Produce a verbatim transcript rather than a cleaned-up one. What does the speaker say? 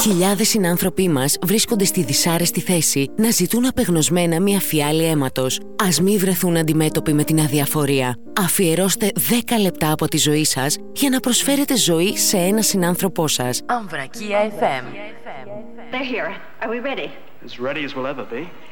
Χιλιάδες συνάνθρωποι μας βρίσκονται στη δυσάρεστη θέση να ζητούν απεγνωσμένα μια φιάλη αίματος. Ας μη βρεθούν αντιμέτωποι με την αδιαφορία. Αφιερώστε δέκα λεπτά από τη ζωή σας για να προσφέρετε ζωή σε ένα συνάνθρωπό σας. Αμβρακία εφ εμ. They're here. Are we ready? As ready as we'll ever be.